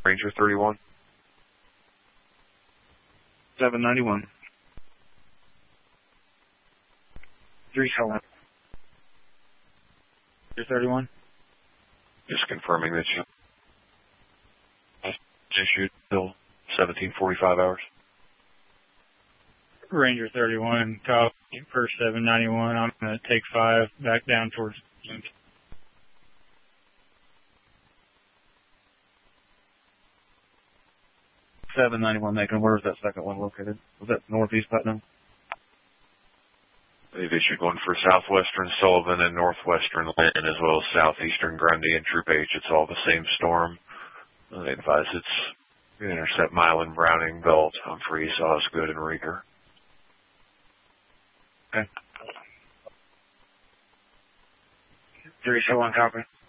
Ranger 31. 791. 371. Ranger 31. Just confirming that you issued till 1745 hours. Ranger 31, copy for 791. I'm going to take 5 back down towards 791 Macon. Where was that second one located? Was that northeast Putnam? They've issued one for southwestern Sullivan and northwestern Lynn, as well as southeastern Grundy and Troop H. It's all the same storm. They advise it's going to intercept Milan, Browning, Belt, Humphreys, Osgood, and Rieger. Okay. 371 copy.